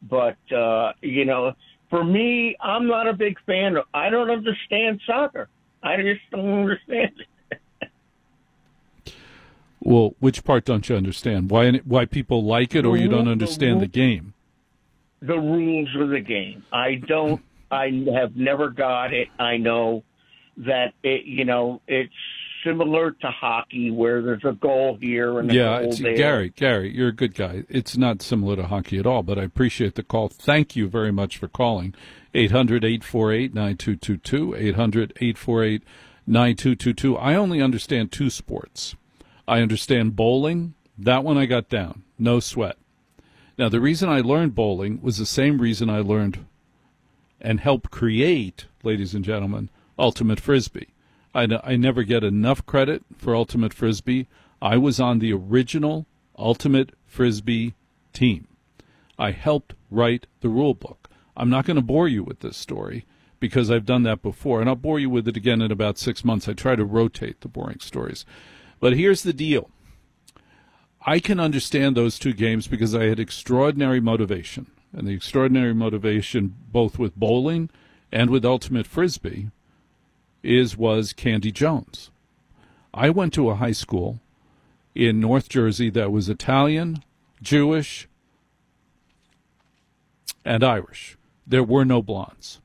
But, for me, I'm not a big fan of, I don't understand soccer. I just don't understand it. Well, which part don't you understand? Why people like it, or you don't understand the game? The rules of the game. I have never got it. I know that it's similar to hockey where there's a goal here and a goal there. Gary, you're a good guy. It's not similar to hockey at all, but I appreciate the call. Thank you very much for calling. 800-848-9222, 800-848-9222. I only understand two sports. I understand bowling. That one I got down. No sweat. Now, the reason I learned bowling was the same reason I learned and helped create, ladies and gentlemen, Ultimate Frisbee. I never get enough credit for Ultimate Frisbee. I was on the original Ultimate Frisbee team. I helped write the rule book. I'm not going to bore you with this story because I've done that before, and I'll bore you with it again in about 6 months. I try to rotate the boring stories. But here's the deal. I can understand those two games because I had extraordinary motivation. And the extraordinary motivation, both with bowling and with Ultimate Frisbee, was Candy Jones. I went to a high school in North Jersey that was Italian, Jewish, and Irish. There were no blondes.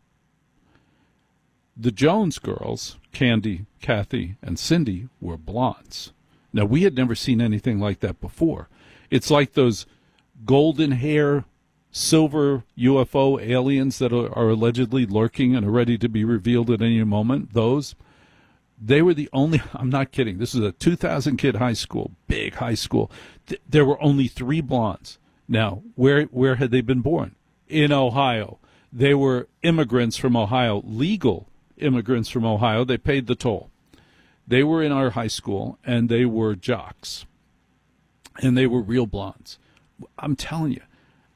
The Jones girls, Candy, Kathy, and Cindy, were blondes. Now, we had never seen anything like that before. It's like those golden hair, silver UFO aliens that are allegedly lurking and are ready to be revealed at any moment. They were the only, I'm not kidding, this is a 2,000-kid high school, big high school. There were only 3 blondes. Now, where had they been born? In Ohio. They were immigrants from Ohio, legal immigrants from Ohio. They paid the toll. They were in our high school, and they were jocks, and they were real blondes. I'm telling you,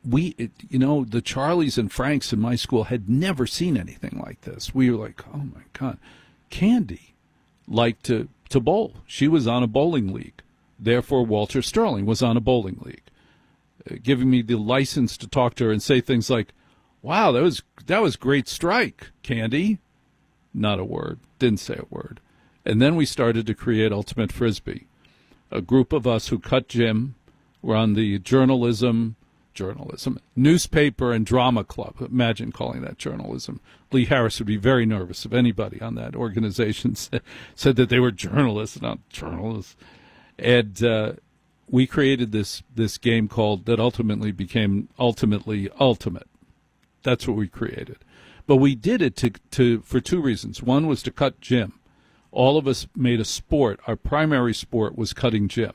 the Charlies and Franks in my school had never seen anything like this. We were like, oh, my God. Candy liked to bowl. She was on a bowling league. Therefore, Walter Sterling was on a bowling league, giving me the license to talk to her and say things like, wow, that was great strike, Candy. Not a word. Didn't say a word. And then we started to create Ultimate Frisbee. A group of us who cut Jim were on the journalism, newspaper and drama club. Imagine calling that journalism. Lee Harris would be very nervous if anybody on that organization said that they were journalists, not journalists. And we created this game that ultimately became Ultimately Ultimate. That's what we created. But we did it for 2 reasons. One was to cut Jim. All of us made a sport. Our primary sport was cutting Jim.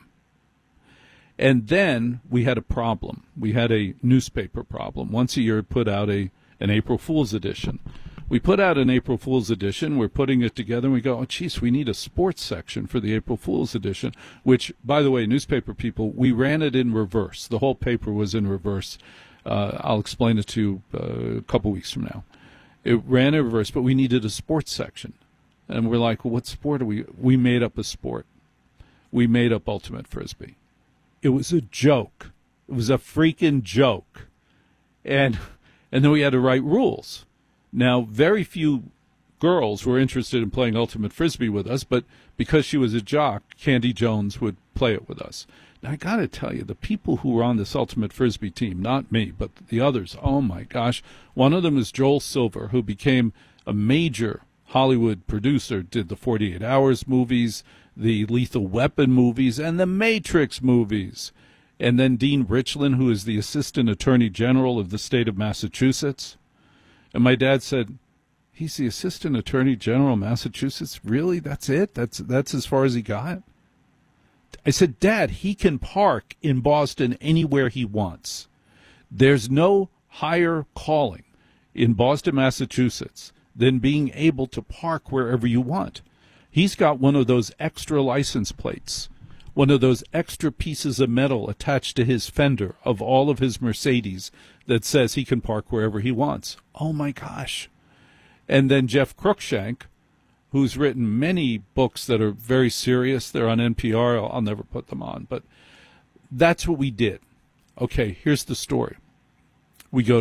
And then we had a problem. We had a newspaper problem. Once a year, we put out an April Fool's edition. We put out an April Fool's edition. We're putting it together, and we go, oh, geez, we need a sports section for the April Fool's edition, which, by the way, newspaper people, we ran it in reverse. The whole paper was in reverse. I'll explain it to you a couple weeks from now. It ran in reverse, but we needed a sports section. And we're like, well, what sport are we? We made up a sport. We made up Ultimate Frisbee. It was a joke. It was a freaking joke. And then we had to write rules. Now, very few girls were interested in playing Ultimate Frisbee with us, but because she was a jock, Candy Jones would play it with us. Now, I got to tell you, the people who were on this Ultimate Frisbee team, not me, but the others, oh, my gosh. One of them is Joel Silver, who became a major Hollywood producer, did the 48 Hours movies, the Lethal Weapon movies, and the Matrix movies. And then Dean Richland, who is the Assistant Attorney General of the state of Massachusetts. And my dad said, he's the Assistant Attorney General of Massachusetts? Really? That's it? That's as far as he got? I said, Dad, he can park in Boston anywhere he wants. There's no higher calling in Boston, Massachusetts than being able to park wherever you want. He's got one of those extra license plates, one of those extra pieces of metal attached to his fender of all of his Mercedes that says he can park wherever he wants. Oh, my gosh. And then Jeff Cruikshank, who's written many books that are very serious. They're on NPR. I'll never put them on. But that's what we did. Okay, here's the story. We go